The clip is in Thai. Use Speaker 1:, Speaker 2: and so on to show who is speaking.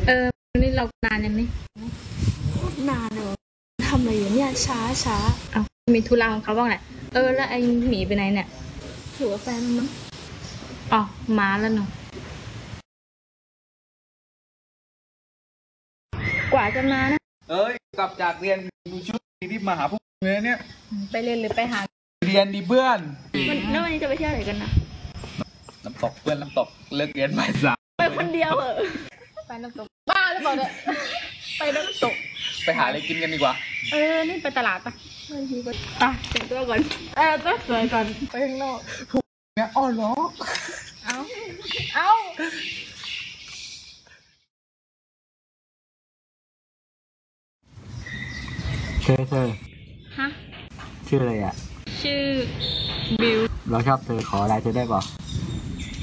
Speaker 1: นี่เรานานยังนี่
Speaker 2: นานเลยทำอะไรอยู่เนี่ยช้า
Speaker 1: เอามีธุระของเขาบ้างแหละแล้วไอ้หมีไปไหนเนี่ย
Speaker 2: ถือว่าแฟนมั้ง
Speaker 1: อ๋อมาแล้วเนาะกว่าจะมานะ
Speaker 3: กลับจากเรียนดูชุดที่มาหาพวกเลยเนี่ย
Speaker 1: ไปเรียนหรือไปหา
Speaker 3: เรียนดีเพื่อน
Speaker 2: แล้ววันนี้จะไปเที่ยวไหนกันนะ
Speaker 3: น้ำตกเพื่อนน้ำตกเลิกเรียนบ่ายสาม
Speaker 2: ไปคนเดียว
Speaker 1: ไปน้ำตกบ้าหรือเปล่าเนี่ยไปน้ำตก
Speaker 3: ไปหาอะไรกินกันดีกว่า
Speaker 1: นี่ไปตลาดปะ
Speaker 2: ไม่ทีก็
Speaker 1: แต่งตัวก่อนต้องสวยก่อนไปข้างนอก
Speaker 3: เนี่ยอ้อเหรอ
Speaker 1: เอา
Speaker 4: เธอ
Speaker 1: ฮะ
Speaker 4: ชื่ออะไรอ่ะ
Speaker 1: ชื่อบิว
Speaker 4: เราชอบเธอขอไลน์เธอได้ป่ะ